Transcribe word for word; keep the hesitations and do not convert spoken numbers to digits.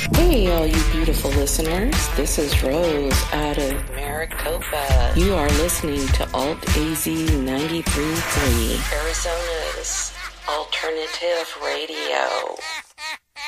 Hey, all you beautiful listeners. This is Rose out of Maricopa. You are listening to Alt A Z ninety-three point three, Arizona's alternative radio.